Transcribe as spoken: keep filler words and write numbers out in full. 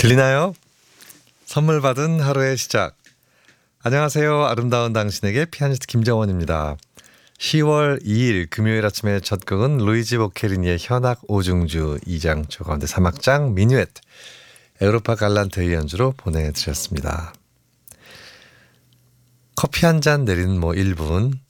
들리나요? 선물 받은 하루의 시작. 안녕하세요. 아름다운 당신에게 피아니스트 김정원입니다. 시월 이일 금요일 아침에 첫 곡은 루이지 보케리니의 현악 오중주 이 장조 가운데 삼 악장 미뉴엣 에우로파 갈란테의 연주로 보내드렸습니다. 커피 한 잔 내리는 뭐 일 분